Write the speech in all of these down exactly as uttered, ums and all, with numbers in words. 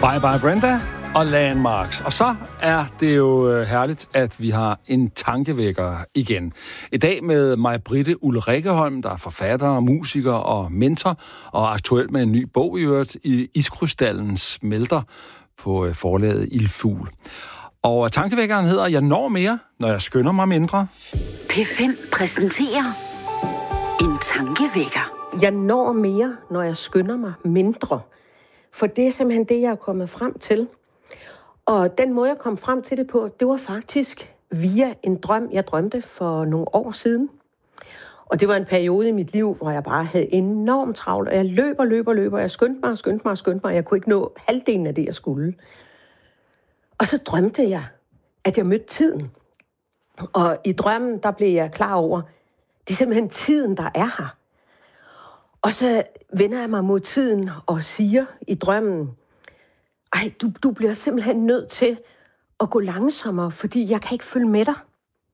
Bye Bye Brenda og Landmarks. Og så er det jo herligt, at vi har en tankevækker igen. I dag med mig, Britte Ulrikkeholm, der er forfatter, musiker og mentor, og aktuelt med en ny bog i øvrigt, i Iskrystallen smelter på forlaget Ildfugl. Og tankevækkeren hedder, jeg når mere, når jeg skynder mig mindre. P fem præsenterer en tankevækker. Jeg når mere, når jeg skynder mig mindre. For det er simpelthen det, jeg er kommet frem til. Og den måde, jeg kom frem til det på, det var faktisk via en drøm, jeg drømte for nogle år siden. Og det var en periode i mit liv, hvor jeg bare havde enormt travlt. Og jeg løber, løber, løber. Jeg skyndte mig, skyndte mig, skyndte mig. Jeg kunne ikke nå halvdelen af det, jeg skulle. Og så drømte jeg, at jeg mødte tiden. Og i drømmen, der blev jeg klar over, det er simpelthen tiden, der er her. Og så vender jeg mig mod tiden og siger i drømmen, ej, du, du bliver simpelthen nødt til at gå langsommere, fordi jeg kan ikke følge med dig.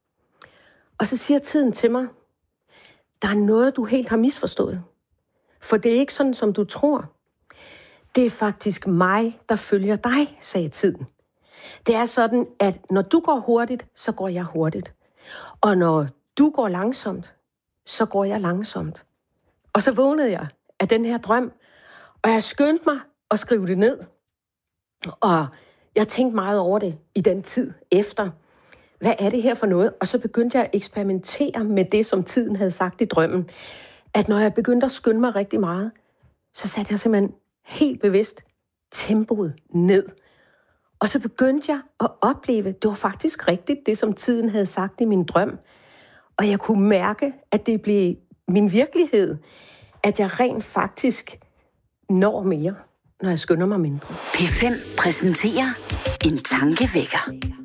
Og så siger tiden til mig, der er noget, du helt har misforstået. For det er ikke sådan, som du tror. Det er faktisk mig, der følger dig, sagde tiden. Det er sådan, at når du går hurtigt, så går jeg hurtigt. Og når du går langsomt, så går jeg langsomt. Og så vågnede jeg af den her drøm, og jeg skyndte mig at skrive det ned. Og jeg tænkte meget over det i den tid efter. Hvad er det her for noget? Og så begyndte jeg at eksperimentere med det, som tiden havde sagt i drømmen. At når jeg begyndte at skynde mig rigtig meget, så satte jeg simpelthen helt bevidst tempoet ned. Og så begyndte jeg at opleve, det var faktisk rigtigt, det som tiden havde sagt i min drøm. Og jeg kunne mærke, at det blev min virkelighed, at jeg rent faktisk når mere, når jeg skynder mig mindre. P fem præsenterer en tankevækker.